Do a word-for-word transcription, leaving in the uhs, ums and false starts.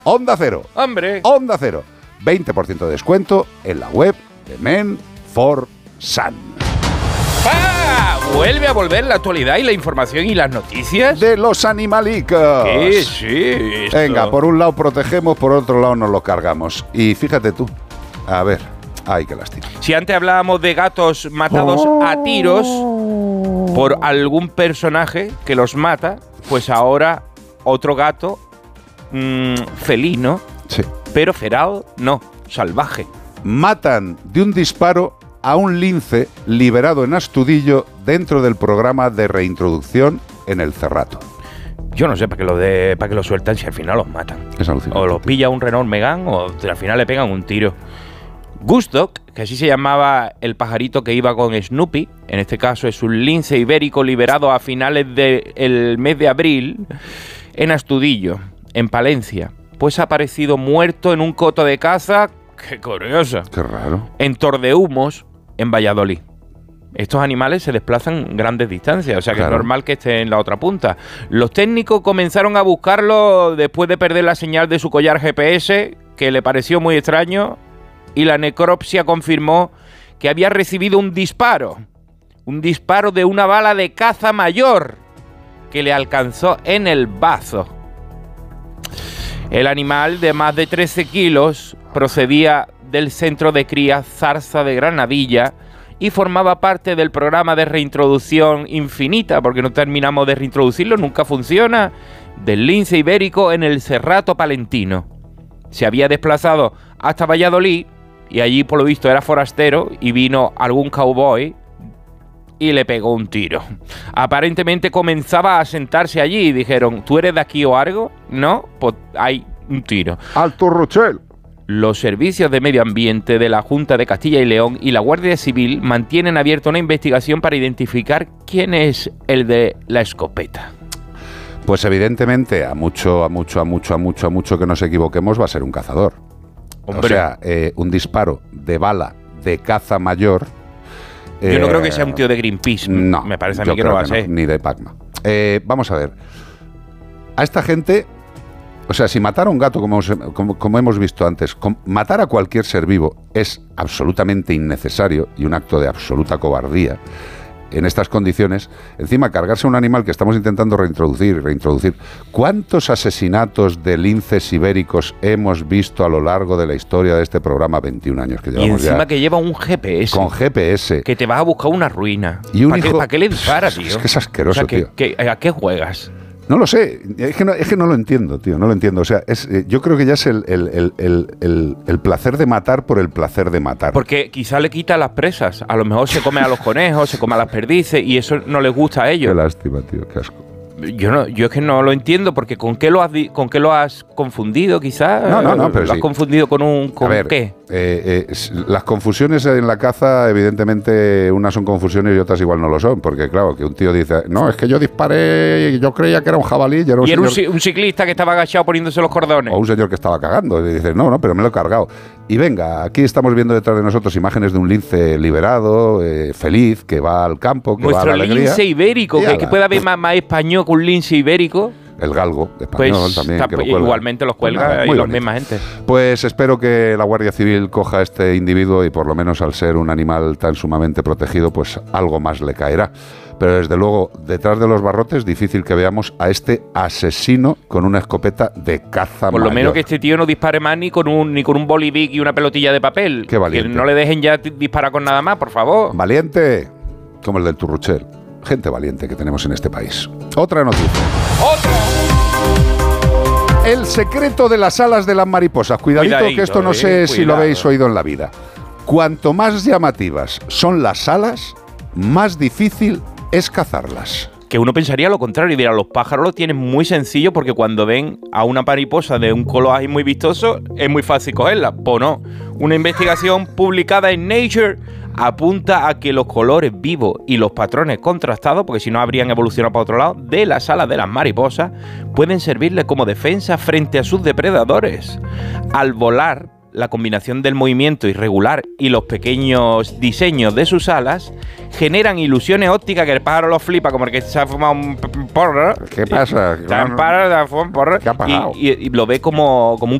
Onda Cero. ¡Hombre! Onda Cero. veinte por ciento de descuento en la web de Men for Sun. ¡Ah! ¿Vuelve a volver la actualidad y la información y las noticias? De los animalicos. Sí, sí. Esto. Venga, por un lado protegemos, por otro lado nos lo cargamos. Y fíjate tú, a ver, ay, qué lástima. Si antes hablábamos de gatos matados Oh. a tiros por algún personaje que los mata, pues ahora otro gato mmm, felino, Sí. pero feral, no, salvaje. Matan de un disparo a un lince liberado en Astudillo dentro del programa de reintroducción en el Cerrato. Yo no sé para qué lo de, para qué lo sueltan si al final los matan. Es alucinante. O los pilla un Renault Megane o al final le pegan un tiro. Gustock, que así se llamaba el pajarito que iba con Snoopy, en este caso es un lince ibérico liberado a finales del mes de abril en Astudillo, en Palencia, pues ha aparecido muerto en un coto de caza, qué curioso, Qué raro. en Tordehumos, en Valladolid. Estos animales se desplazan grandes distancias, o sea que Claro. es normal que esté en la otra punta. Los técnicos comenzaron a buscarlo después de perder la señal de su collar G P S, que le pareció muy extraño, y la necropsia confirmó que había recibido un disparo, un disparo de una bala de caza mayor que le alcanzó en el bazo. El animal de más de trece kilos procedía del centro de cría Zarza de Granadilla y formaba parte del programa de reintroducción infinita, porque no terminamos de reintroducirlo, nunca funciona, del lince ibérico en el Cerrato palentino. Se había desplazado hasta Valladolid y allí por lo visto era forastero y vino algún cowboy y le pegó un tiro. Aparentemente comenzaba a sentarse allí y dijeron, ¿tú eres de aquí o algo? No, pues hay un tiro. Alto Rochel. Los servicios de medio ambiente de la Junta de Castilla y León y la Guardia Civil mantienen abierta una investigación para identificar quién es el de la escopeta. Pues evidentemente, a mucho, a mucho, a mucho, a mucho, a mucho que nos equivoquemos, va a ser un cazador. Hombre. O sea, eh, un disparo de bala de caza mayor. Yo no eh, creo que sea un tío de Greenpeace. No, me parece a yo mí que creo no va a ser. Ni de Pacma. Eh, vamos a ver. A esta gente, o sea, si matar a un gato, como, como, como hemos visto antes, com, matar a cualquier ser vivo es absolutamente innecesario y un acto de absoluta cobardía. En estas condiciones, encima cargarse a un animal que estamos intentando reintroducir, reintroducir. ¿Cuántos asesinatos de linces ibéricos hemos visto a lo largo de la historia de este programa? veintiún años que Y llevamos encima ya. que lleva un G P S. Con G P S. Que te vas a buscar una ruina. Y un ¿Para, hijo- qué, ¿Para qué le disparas, tío? Es que es asqueroso, o sea, que, tío. que- ¿a qué juegas? No lo sé, es que no, es que no lo entiendo, tío, no lo entiendo. O sea, es, eh, yo creo que ya es el, el, el, el, el, el placer de matar por el placer de matar. Porque quizá le quita las presas. A lo mejor se come a los conejos, se come a las perdices y eso no les gusta a Qué ellos. lástima, tío, qué asco. Yo no, yo es que no lo entiendo porque ¿con qué lo has, di- con qué lo has confundido quizás? No, no, no, pero ¿Lo has sí. confundido con un A con ver, qué? eh, eh, s- las confusiones en la caza, evidentemente, unas son confusiones y otras igual no lo son. Porque, claro, que un tío dice, no, es que yo disparé y yo creía que era un jabalí y era un Y era un, señor- ci- un ciclista que estaba agachado poniéndose los cordones. o un señor que estaba cagando. Y dices, no, no, pero me lo he cargado. Y venga, aquí estamos viendo detrás de nosotros imágenes de un lince liberado, eh, feliz, que va al campo, que Nuestro va a la alegría. lince ibérico, Y que, ala. que puede haber más, más español que un lince ibérico. El galgo español Pues también, está- que lo cuelga. igualmente los Pues cuelga nada, y muy la bonito. misma gente. Pues espero que la Guardia Civil coja a este individuo y por lo menos al ser un animal tan sumamente protegido, pues algo más le caerá. Pero desde luego, detrás de los barrotes, difícil que veamos a este asesino con una escopeta de caza Por lo mayor. menos que este tío no dispare más ni con un ni con un bolivic y una pelotilla de papel. Qué valiente. Que no le dejen ya t- disparar con nada más, por favor. Valiente, como el del Turruchel. Gente valiente que tenemos en este país. Otra noticia. El secreto de las alas de las mariposas. Cuidadito, Cuidadito, que esto no eh, sé si lo cuidado. habéis oído en la vida. Cuanto más llamativas son las alas, más difícil es cazarlas. Que uno pensaría lo contrario y dirá, los pájaros lo tienen muy sencillo porque cuando ven a una mariposa de un color así muy vistoso, es muy fácil cogerla. Pues no. Una investigación publicada en Nature apunta a que los colores vivos y los patrones contrastados, porque si no habrían evolucionado para otro lado, de las alas de las mariposas, pueden servirles como defensa frente a sus depredadores. Al volar, la combinación del movimiento irregular y los pequeños diseños de sus alas generan ilusiones ópticas que el pájaro lo flipa, como el que se ha fumado un porro. ¿Qué pasa? Se ha parado, se ha fumado un porro. ¿Qué ha pasado? Y, y, y lo ve como, como un